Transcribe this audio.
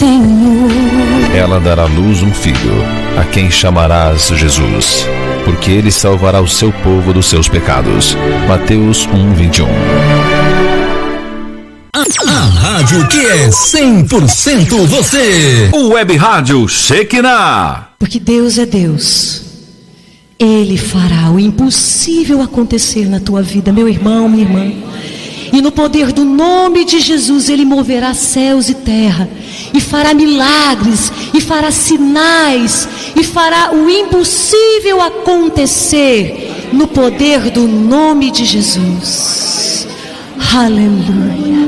Senhor. Ela dará à luz um filho, a quem chamarás Jesus, porque ele salvará o seu povo dos seus pecados. Mateus 1:21. A rádio que é 100% você. O Web Rádio Shekinah. Porque Deus é Deus. Ele fará o impossível acontecer na tua vida, meu irmão, minha irmã. E no poder do nome de Jesus, Ele moverá céus e terra, e fará milagres, e fará sinais, e fará o impossível acontecer no poder do nome de Jesus. Aleluia.